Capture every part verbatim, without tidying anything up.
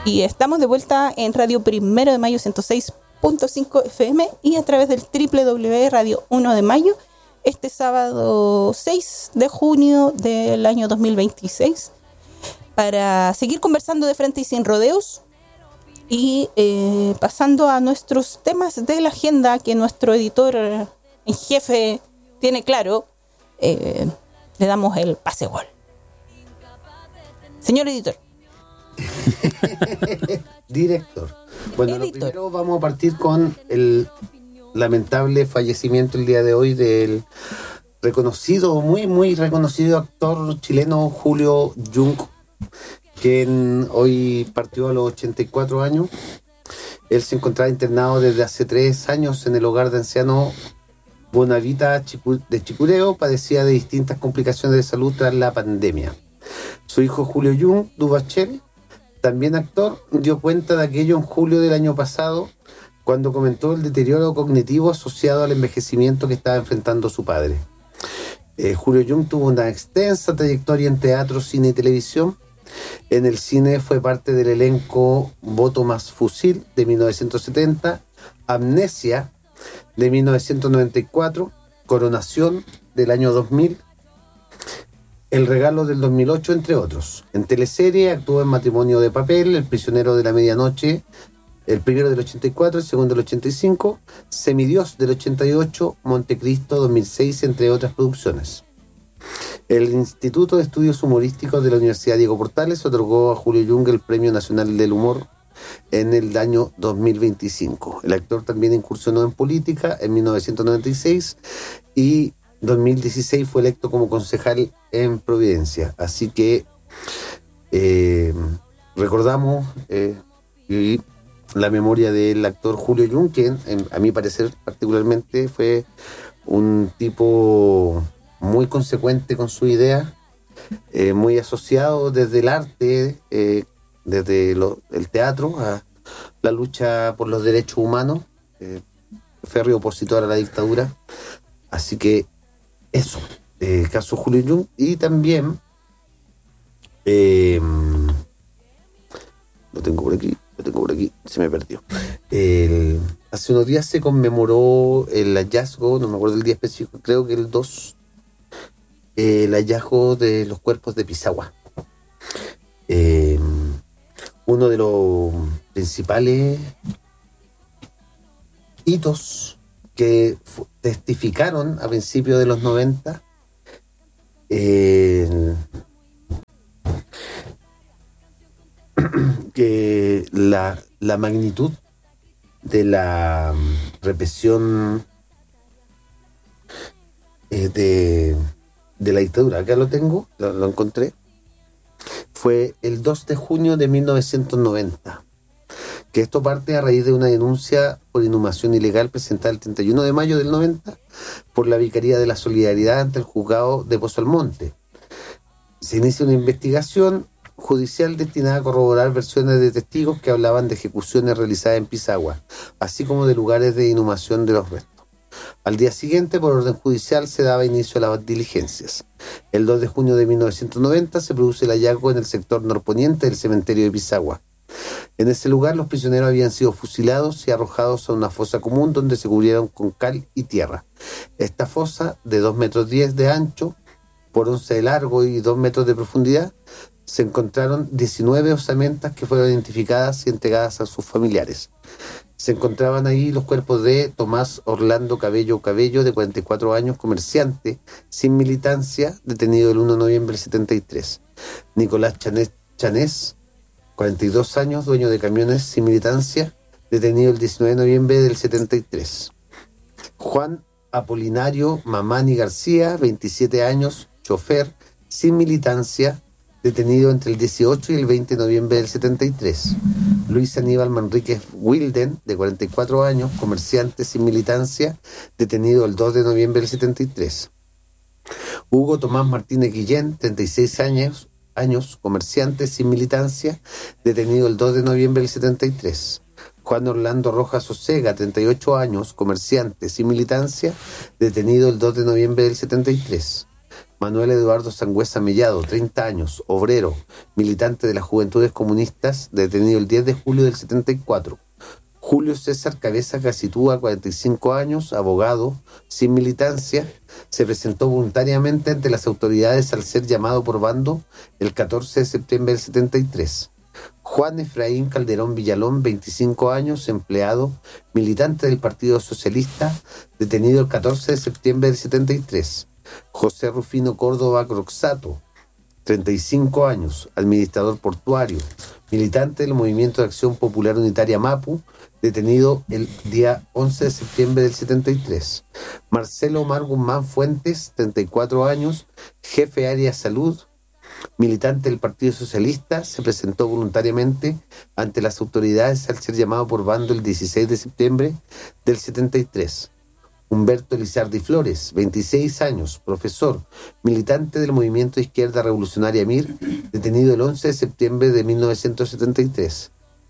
Y estamos de vuelta en Radio Primero de Mayo ciento seis punto cinco F M y a través del doble u doble u doble u punto radio uno de mayo este sábado seis de junio del año dos mil veintiséis para seguir conversando de frente y sin rodeos y eh, pasando a nuestros temas de la agenda que nuestro editor en jefe tiene claro. Eh, le damos el pase gol. Señor editor. Director. Bueno, Editor. Lo primero vamos a partir con el lamentable fallecimiento el día de hoy del reconocido, muy muy reconocido actor chileno Julio Jung, quien hoy partió a los ochenta y cuatro años. Él se encontraba internado desde hace tres años en el hogar de ancianos Bonavita de Chicureo. Padecía de distintas complicaciones de salud tras la pandemia. Su hijo Julio Jung Duvachel, también actor, dio cuenta de aquello en julio del año pasado, cuando comentó el deterioro cognitivo asociado al envejecimiento que estaba enfrentando su padre. Eh, Julio Jung tuvo una extensa trayectoria en teatro, cine y televisión. En el cine fue parte del elenco Voto más Fusil de mil novecientos setenta, Amnesia de mil novecientos noventa y cuatro, Coronación del año dos mil, El regalo del dos mil ocho, entre otros. En teleserie actuó en Matrimonio de papel, El prisionero de la medianoche, el primero del ochenta y cuatro, el segundo del ochenta y cinco, Semidios del ochenta y ocho, Montecristo dos mil seis, entre otras producciones. El Instituto de Estudios Humorísticos de la Universidad Diego Portales otorgó a Julio Jung el Premio Nacional del Humor en el año dos mil veinticinco. El actor también incursionó en política en mil novecientos noventa y seis y dos mil dieciséis fue electo como concejal en Providencia. Así que eh, recordamos eh, y la memoria del actor Julio Jung, quien a mi parecer particularmente fue un tipo muy consecuente con su idea, eh, muy asociado desde el arte, eh, desde lo, el teatro a la lucha por los derechos humanos, eh, férreo opositor a la dictadura. Así que eso, eh, caso Julio Jung. Y también eh, lo tengo por aquí, lo tengo por aquí, se me perdió. El, hace unos días se conmemoró el hallazgo, no me acuerdo el día específico, creo que el dos, eh, el hallazgo de los cuerpos de Pisagua. Eh, uno de los principales hitos que fu- testificaron a principios de los noventa eh, que la, la magnitud de la represión eh, de, de la dictadura, acá lo tengo, lo, lo encontré, fue el dos de junio de mil novecientos noventa, que esto parte a raíz de una denuncia por inhumación ilegal presentada el treinta y uno de mayo del noventa por la Vicaría de la Solidaridad ante el juzgado de Pozo Almonte. Se inicia una investigación judicial destinada a corroborar versiones de testigos que hablaban de ejecuciones realizadas en Pisagua, así como de lugares de inhumación de los restos. Al día siguiente, por orden judicial, se daba inicio a las diligencias. El dos de junio de mil novecientos noventa se produce el hallazgo en el sector norponiente del cementerio de Pisagua. En ese lugar los prisioneros habían sido fusilados y arrojados a una fosa común donde se cubrieron con cal y tierra. Esta fosa, de dos metros diez de ancho, por once de largo y dos metros de profundidad, se encontraron diecinueve osamentas que fueron identificadas y entregadas a sus familiares. Se encontraban ahí los cuerpos de Tomás Orlando Cabello Cabello, de cuarenta y cuatro años, comerciante, sin militancia, detenido el uno de noviembre del setenta y tres. Nicolás Chanés, Chanés, cuarenta y dos años, dueño de camiones, sin militancia, detenido el diecinueve de noviembre del setenta y tres. Juan Apolinario Mamani García, veintisiete años, chofer, sin militancia, detenido entre el dieciocho y el veinte de noviembre del setenta y tres. Luis Aníbal Manríquez Wilden, de cuarenta y cuatro años, comerciante sin militancia, detenido el dos de noviembre del setenta y tres. Hugo Tomás Martínez Guillén, treinta y seis años, años, comerciante sin militancia, detenido el dos de noviembre del setenta y tres. Juan Orlando Rojas Osega, treinta y ocho años, comerciante sin militancia, detenido el dos de noviembre del setenta y tres. Manuel Eduardo Sangüesa Mellado, treinta años, obrero, militante de las Juventudes Comunistas, detenido el diez de julio del setenta y cuatro. Julio César Cabeza Casitúa, cuarenta y cinco años, abogado, sin militancia, se presentó voluntariamente ante las autoridades al ser llamado por bando el catorce de septiembre del setenta y tres. Juan Efraín Calderón Villalón, veinticinco años, empleado, militante del Partido Socialista, detenido el catorce de septiembre del setenta y tres. José Rufino Córdoba Croxato, treinta y cinco años, administrador portuario, militante del Movimiento de Acción Popular Unitaria MAPU, detenido el día once de septiembre del setenta y tres. Marcelo Omar Guzmán Fuentes, treinta y cuatro años, jefe área salud, militante del Partido Socialista, se presentó voluntariamente ante las autoridades al ser llamado por bando el dieciséis de septiembre del setenta y tres. Humberto Lizardi Flores, veintiséis años, profesor, militante del Movimiento de Izquierda Revolucionaria M I R, detenido el once de septiembre de mil novecientos setenta y tres.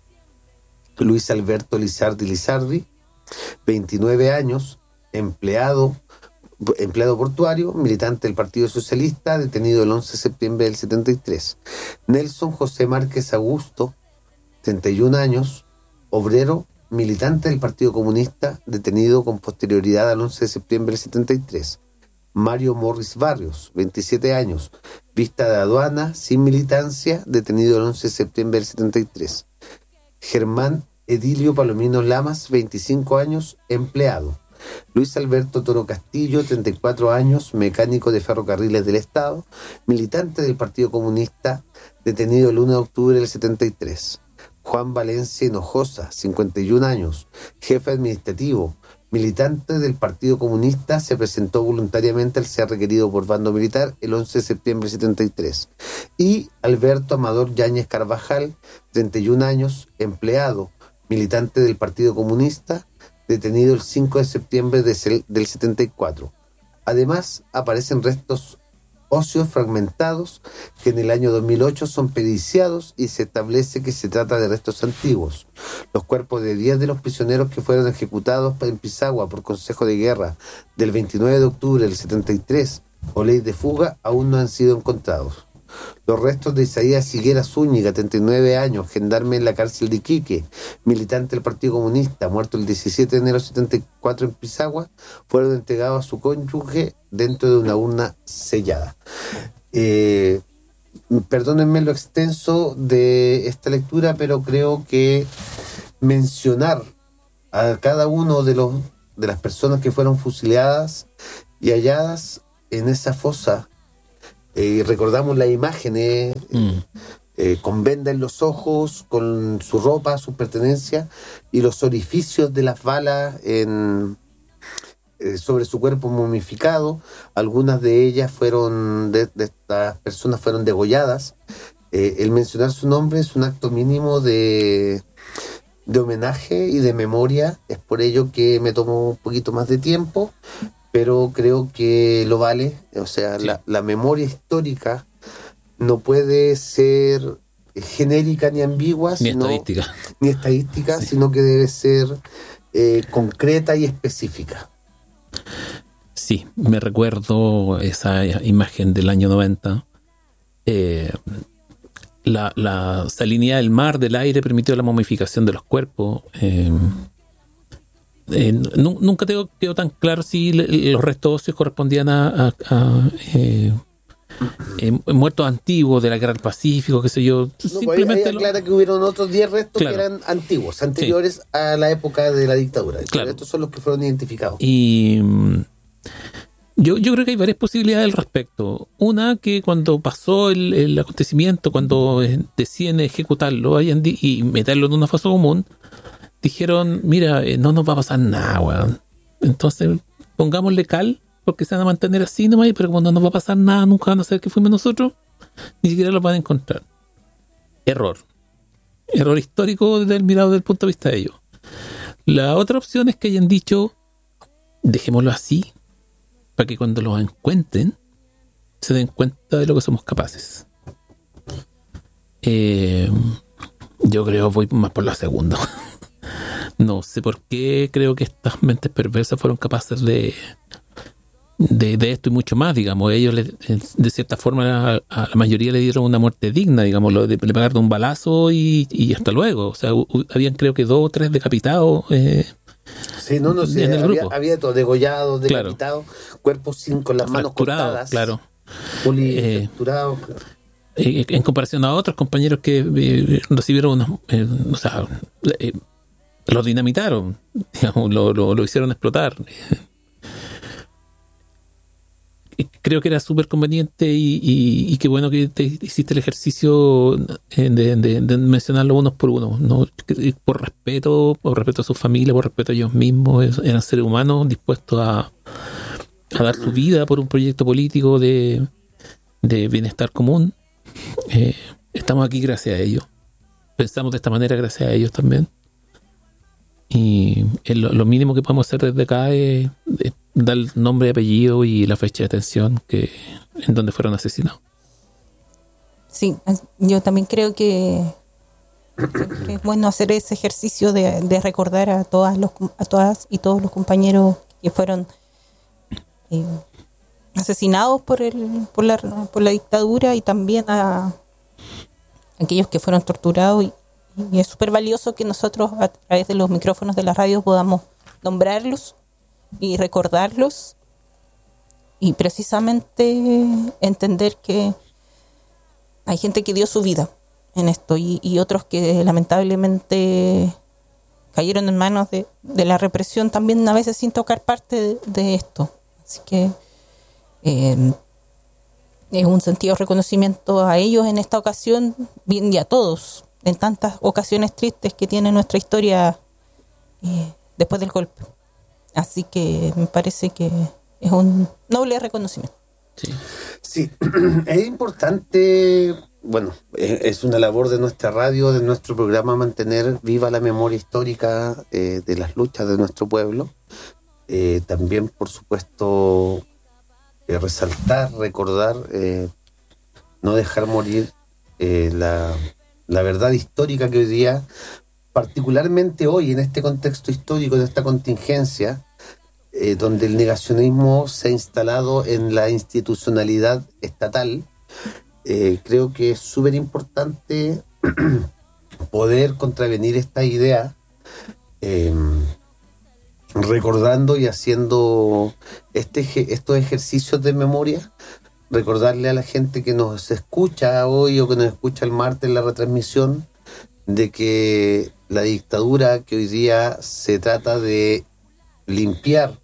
Luis Alberto Lizardi Lizardi, veintinueve años, empleado, empleado portuario, militante del Partido Socialista, detenido el once de septiembre del setenta y tres. Nelson José Márquez Augusto, treinta y un años, obrero, militante del Partido Comunista, detenido con posterioridad al once de septiembre del setenta y tres. Mario Morris Barrios, veintisiete años, vista de aduana, sin militancia, detenido el once de septiembre del setenta y tres. Germán Edilio Palomino Lamas, veinticinco años, empleado. Luis Alberto Toro Castillo, treinta y cuatro años, mecánico de ferrocarriles del Estado, militante del Partido Comunista, detenido el uno de octubre del setenta y tres. Juan Valencia Hinojosa, cincuenta y un años, jefe administrativo, militante del Partido Comunista, se presentó voluntariamente al ser requerido por bando militar el once de septiembre del setenta y tres. Y Alberto Amador Yáñez Carvajal, treinta y un años, empleado, militante del Partido Comunista, detenido el cinco de septiembre de, del setenta y cuatro. Además, aparecen restos óseos fragmentados que en el año dos mil ocho son periciados y se establece que se trata de restos antiguos. Los cuerpos de diez de los prisioneros que fueron ejecutados en Pisagua por consejo de guerra del veintinueve de octubre del setenta y tres o ley de fuga aún no han sido encontrados. Los restos de Isaías Higuera Zúñiga, treinta y nueve años, gendarme en la cárcel de Iquique, militante del Partido Comunista, muerto el diecisiete de enero del setenta y cuatro en Pisagua, fueron entregados a su cónyuge dentro de una urna sellada. Eh, perdónenme lo extenso de esta lectura, pero creo que mencionar a cada uno de los de las personas que fueron fusiladas y halladas en esa fosa. Eh, recordamos las imágenes mm. eh, con venda en los ojos, con su ropa, sus pertenencias y los orificios de las balas en, eh, sobre su cuerpo momificado. Algunas de ellas fueron, de, de estas personas fueron degolladas. Eh, el mencionar su nombre es un acto mínimo de, de homenaje y de memoria. Es por ello que me tomo un poquito más de tiempo, pero creo que lo vale. O sea, sí. la, la memoria histórica no puede ser genérica ni ambigua, ni sino, estadística, ni estadística sí. sino que debe ser eh, concreta y específica. Sí, me recuerdo esa imagen del año noventa. Eh, la, la salinidad del mar, del aire, permitió la momificación de los cuerpos. Eh, Eh, nu- nunca tengo, quedó tan claro si le, los restos óseos correspondían a, a, a eh, eh, muertos antiguos de la guerra del Pacífico, qué sé yo. No, Simplemente pues ahí aclara lo... que hubieron otros diez restos claro. que eran antiguos, anteriores sí. a la época de la dictadura. Claro. Estos son los que fueron identificados. Y yo, yo creo que hay varias posibilidades al respecto. Una, que cuando pasó el, el acontecimiento, cuando deciden ejecutarlo hayan di- y meterlo en una fosa común, dijeron, mira, eh, no nos va a pasar nada, weón. Entonces, pongámosle cal, porque se van a mantener así nomás, pero cuando no nos va a pasar nada, nunca van a saber que fuimos nosotros, ni siquiera los van a encontrar. Error. Error histórico desde el mirado del punto de vista de ellos. La otra opción es que hayan dicho, dejémoslo así, para que cuando los encuentren, se den cuenta de lo que somos capaces. Eh, yo creo voy más por la segunda. No sé por qué creo que estas mentes perversas fueron capaces de de, de esto y mucho más, digamos. Ellos, le, de cierta forma, a, a la mayoría le dieron una muerte digna, digamos, lo de, le pegaron un balazo y, y hasta luego. O sea, u, habían creo que dos o tres decapitados. Eh, sí, no, no, sí, en el había, grupo. había todo, degollados, Claro. decapitados, cuerpos sin, con las manos Fracturado, cortadas. claro. Polifracturados. Eh, en comparación a otros compañeros que eh, recibieron unos, eh, o sea, eh, los dinamitaron, digamos, lo, lo, lo hicieron explotar. Creo que era súper conveniente y, y, y qué bueno que te hiciste el ejercicio de, de, de mencionarlo unos por uno, ¿no? Por respeto, por respeto a su familia, por respeto a ellos mismos. Eran seres humanos dispuestos a, a dar su vida por un proyecto político de, de bienestar común. Eh, estamos aquí gracias a ellos. Pensamos de esta manera gracias a ellos también. Y lo, lo mínimo que podemos hacer desde acá es, es dar nombre, apellido y la fecha de detención que, en donde fueron asesinados. Sí, yo también creo que, que es bueno hacer ese ejercicio de, de recordar a todas los a todas y todos los compañeros que fueron eh, asesinados por el por la por la dictadura, y también a aquellos que fueron torturados, y, y es súper valioso que nosotros a través de los micrófonos de la radio podamos nombrarlos y recordarlos, y precisamente entender que hay gente que dio su vida en esto, y, y otros que lamentablemente cayeron en manos de, de la represión también, a veces sin tocar parte de, de esto. Así que eh, es un sentido de reconocimiento a ellos en esta ocasión, bien, y a todos en tantas ocasiones tristes que tiene nuestra historia eh, después del golpe. Así que me parece que es un noble reconocimiento. Sí, sí. Es importante, bueno, es una labor de nuestra radio, de nuestro programa, mantener viva la memoria histórica eh, de las luchas de nuestro pueblo. Eh, también, por supuesto, eh, resaltar, recordar, eh, no dejar morir eh, la, la verdad histórica que hoy día, particularmente hoy, en este contexto histórico, en esta contingencia, eh, donde el negacionismo se ha instalado en la institucionalidad estatal, eh, creo que es súper importante poder contravenir esta idea, eh, recordando y haciendo este, estos ejercicios de memoria, recordarle a la gente que nos escucha hoy o que nos escucha el martes en la retransmisión, de que la dictadura que hoy día se trata de limpiar,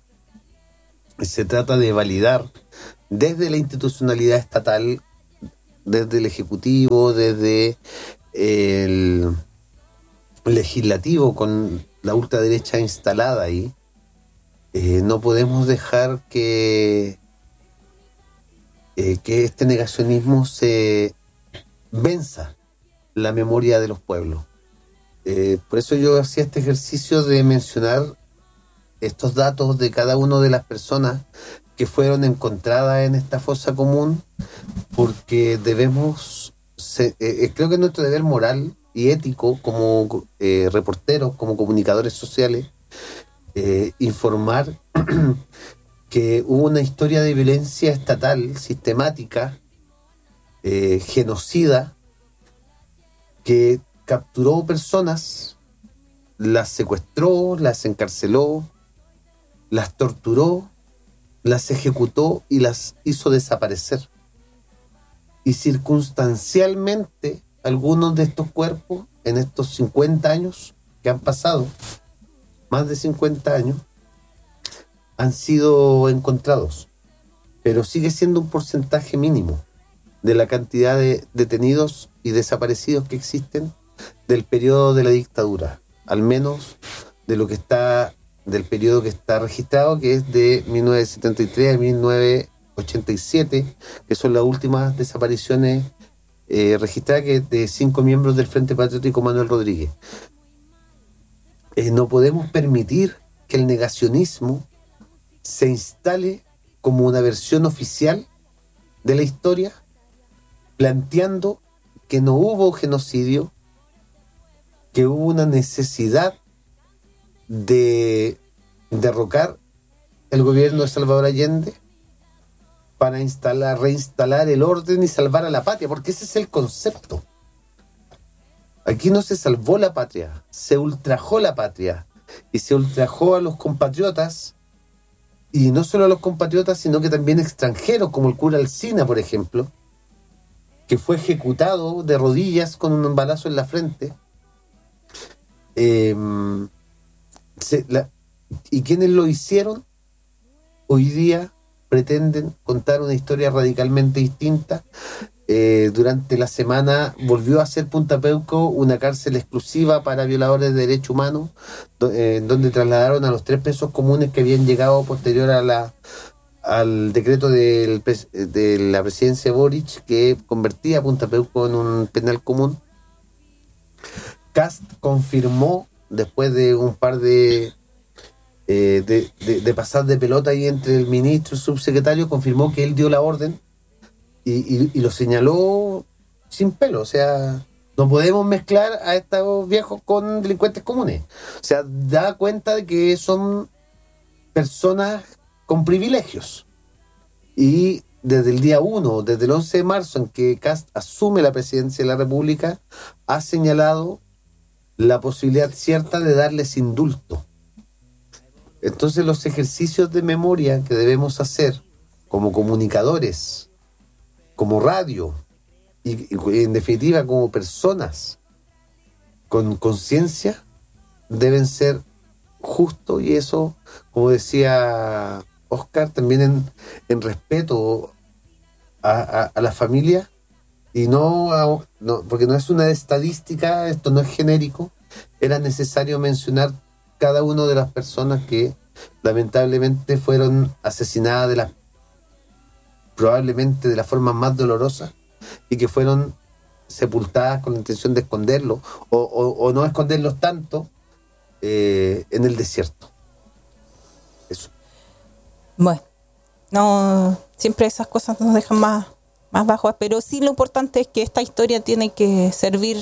se trata de validar desde la institucionalidad estatal, desde el Ejecutivo, desde el Legislativo, con la ultraderecha instalada ahí, eh, no podemos dejar que, eh, que este negacionismo se venza la memoria de los pueblos. Eh, por eso yo hacía este ejercicio de mencionar estos datos de cada una de las personas que fueron encontradas en esta fosa común, porque debemos, se, eh, creo que es nuestro deber moral y ético como eh, reporteros, como comunicadores sociales, eh, informar que hubo una historia de violencia estatal, sistemática, eh, genocida, que capturó personas, las secuestró, las encarceló, las torturó, las ejecutó y las hizo desaparecer. Y circunstancialmente, algunos de estos cuerpos, en estos cincuenta años que han pasado, más de cincuenta años, han sido encontrados. Pero sigue siendo un porcentaje mínimo de la cantidad de detenidos y desaparecidos que existen del periodo de la dictadura, al menos de lo que está, del periodo que está registrado, que es de mil novecientos setenta y tres a mil novecientos ochenta y siete, que son las últimas desapariciones eh, registradas, que de cinco miembros del Frente Patriótico Manuel Rodríguez. Eh, no podemos permitir que el negacionismo se instale como una versión oficial de la historia, planteando que no hubo genocidio, que hubo una necesidad de derrocar el gobierno de Salvador Allende para instalar, reinstalar el orden y salvar a la patria, porque ese es el concepto. Aquí no se salvó la patria, se ultrajó la patria, y se ultrajó a los compatriotas, y no solo a los compatriotas, sino que también extranjeros, como el cura Alsina, por ejemplo, que fue ejecutado de rodillas con un balazo en la frente. Eh, se, la, y quienes lo hicieron, hoy día pretenden contar una historia radicalmente distinta. Eh, durante la semana volvió a ser Punta Peuco una cárcel exclusiva para violadores de derechos humanos, do, eh, donde trasladaron a los tres presos comunes que habían llegado posterior a la al decreto del, de la presidencia Boric, que convertía a Punta Peuco en un penal común. Kast confirmó, después de un par de Eh, de, de, de pasar de pelota ahí entre el ministro y el subsecretario, confirmó que él dio la orden y, y, y lo señaló sin pelo. O sea, no podemos mezclar a estos viejos con delincuentes comunes. O sea, da cuenta de que son personas con privilegios. Y desde el día uno, desde el once de marzo, en que Kast asume la presidencia de la República, ha señalado la posibilidad cierta de darles indulto. Entonces los ejercicios de memoria que debemos hacer como comunicadores, como radio y, y en definitiva como personas con conciencia, deben ser justos, y eso, como decía Oscar, también en, en respeto a, a, a la familia, y no, a, no porque no es una estadística, esto no es genérico. Era necesario mencionar cada una de las personas que lamentablemente fueron asesinadas de la, probablemente de la forma más dolorosa, y que fueron sepultadas con la intención de esconderlo o, o, o no esconderlos tanto eh, en el desierto. Eso. Bueno, no siempre esas cosas nos dejan más, más bajos, pero sí lo importante es que esta historia tiene que servir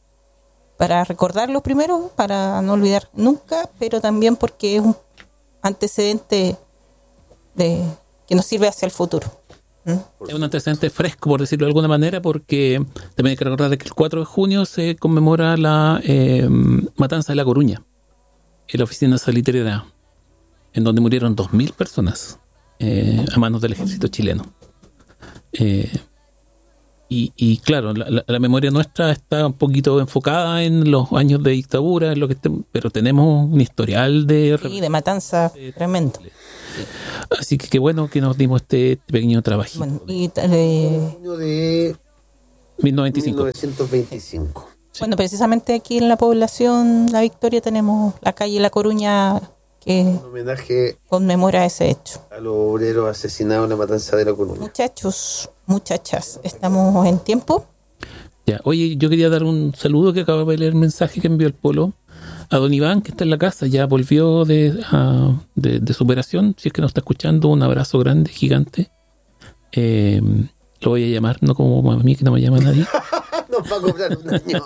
para recordarlo primero, para no olvidar nunca, pero también porque es un antecedente de que nos sirve hacia el futuro. ¿Mm? Es un antecedente fresco, por decirlo de alguna manera, porque también hay que recordar que el cuatro de junio se conmemora la eh, matanza de La Coruña, en la oficina salitrera, en donde murieron dos mil personas eh, a manos del ejército chileno. Eh, Y, y claro, la, la, la memoria nuestra está un poquito enfocada en los años de dictadura, en lo que tem- pero tenemos un historial de... Sí, de matanza de, tremendo. Así que qué bueno que nos dimos este pequeño trabajito. Bueno, y eh, De mil novecientos veinticinco. mil novecientos veinticinco. Sí. Bueno, precisamente aquí en la población La Victoria tenemos la calle La Coruña, que Un homenaje conmemora ese hecho. a los obreros asesinados en la matanza de La Coruña. Muchachos, muchachas, estamos en tiempo. Ya. Oye, yo quería dar un saludo, que acaba de leer el mensaje que envió el Polo, a don Iván, que está en la casa, ya volvió de, a, de, de su operación. Si es que nos está escuchando, un abrazo grande, gigante. Eh, lo voy a llamar, no como a mí, que no me llama nadie. Nos va a cobrar un año.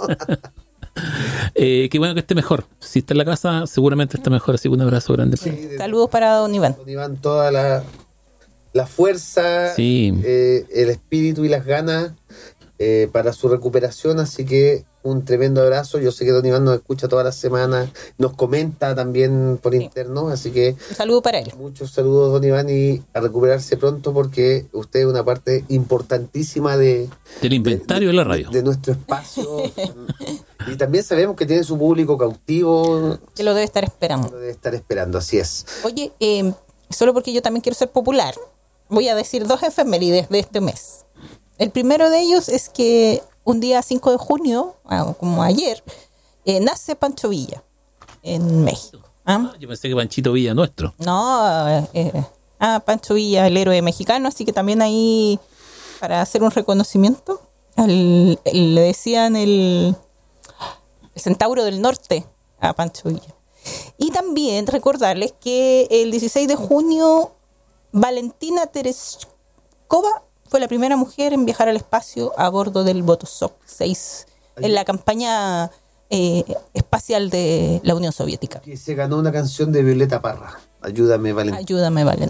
Eh, qué bueno que esté mejor. Si está en la casa, seguramente está mejor. Así que un abrazo grande. Sí, de- Saludos para don Iván. Don Iván, toda la, la fuerza, Sí. eh, el espíritu y las ganas eh, para su recuperación. Así que un tremendo abrazo. Yo sé que don Iván nos escucha todas las semanas, nos comenta también por Sí. interno. Así que Un saludo para él. muchos saludos, don Iván, y a recuperarse pronto, porque usted es una parte importantísima de, Del inventario de, de la radio. de, de nuestro espacio. Y también sabemos que tiene su público cautivo, Que lo debe estar esperando. lo debe estar esperando, así es. Oye, eh, solo porque yo también quiero ser popular, voy a decir dos efemérides de este mes. El primero de ellos es que un día cinco de junio, ah, como ayer, eh, nace Pancho Villa en México. ¿Ah? Yo pensé que Panchito Villa nuestro. No, eh, ah, Pancho Villa, el héroe mexicano, así que también ahí, para hacer un reconocimiento, al- el- le decían el, el centauro del norte a Pancho Villa. Y también recordarles que el dieciséis de junio, Valentina Tereshkova fue la primera mujer en viajar al espacio a bordo del Vostok seis en la campaña eh, espacial de la Unión Soviética. Que se ganó una canción de Violeta Parra. Ayúdame, Valentín. Ayúdame, Valentina.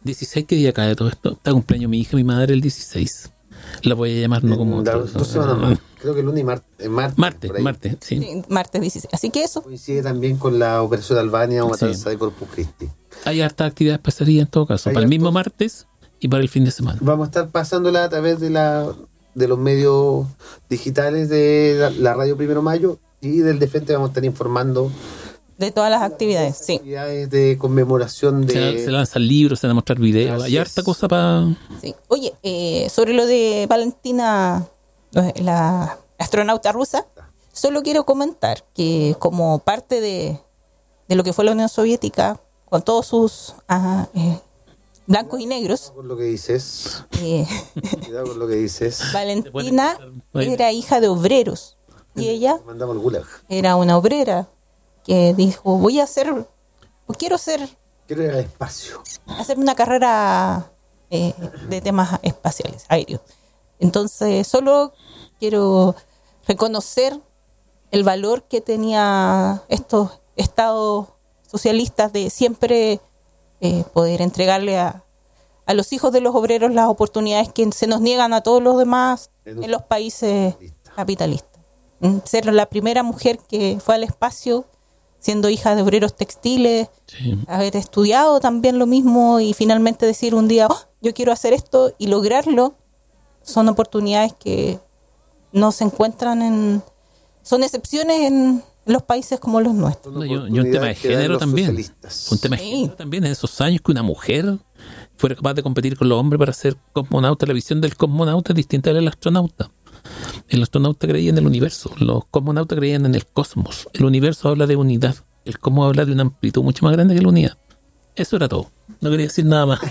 dieciséis, ¿qué día cae todo esto? Está cumpleaños mi hija, mi madre, el dieciséis. La voy a llamar no como... Dos, dos semanas más. Creo que lunes y martes. Martes, martes, martes, sí. Sí, martes dieciséis. Así que eso. Coincide también con la operación Albania o matanza Sí. de Corpus Christi. Hay harta actividad pasaría en todo caso, Hay para el mismo hartos- martes y para el fin de semana. Vamos a estar pasándola a través de la de los medios digitales de la, la radio Primero Mayo y del de frente vamos a estar informando De todas las actividades, sí. actividades de conmemoración Se, de... se lanzan libros, se van a mostrar videos, Así hay es. harta cosa para... Sí. Oye, eh, sobre lo de Valentina, eh, la astronauta rusa, solo quiero comentar que como parte de, de lo que fue la Unión Soviética, con todos sus ah, eh, blancos y negros, Con lo que dices, eh, cuidado con lo que dices. Valentina era hija de obreros y ella Te mandamos el gulag. era una obrera que dijo, voy a hacer, o quiero hacer, Quiero ir al espacio. hacer una carrera eh, de temas espaciales, aéreos. Entonces, solo quiero reconocer el valor que tenía estos estados socialistas de siempre eh, poder entregarle a, a los hijos de los obreros las oportunidades que se nos niegan a todos los demás en los países capitalistas. Mm, Ser la primera mujer que fue al espacio siendo hija de obreros textiles, Sí. haber estudiado también lo mismo y finalmente decir un día, "Oh, yo quiero hacer esto", y lograrlo, son oportunidades que no se encuentran en... Son excepciones en los países como los nuestros. No, y un- y un tema de Oportunidades que dan género los también. socialistas. Un tema de Sí. género también en esos años que una mujer fuera capaz de competir con los hombres para ser cosmonauta. La visión del cosmonauta es distinta a la del astronauta. El astronauta creía en el universo, los cosmonautas creían en el cosmos. El universo habla de unidad, el cosmos habla de una amplitud mucho más grande que la unidad. Eso era todo. No quería decir nada más.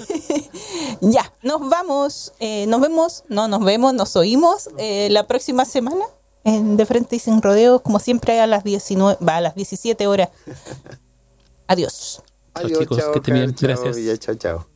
Ya, nos vamos, eh, nos vemos, no nos vemos, nos oímos eh, la próxima semana en De Frente y Sin Rodeos, como siempre a las diecinueve, va, a las diecisiete horas. Adiós. Chao, chicos, que estén bien. Carl, chao, Gracias. Villa, chao, chao.